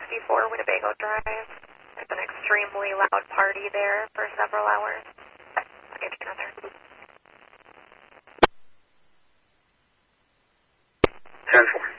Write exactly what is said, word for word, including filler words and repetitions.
fifty-four Winnebago Drive. There's an extremely loud party there for several hours. I'll get you another. ten four.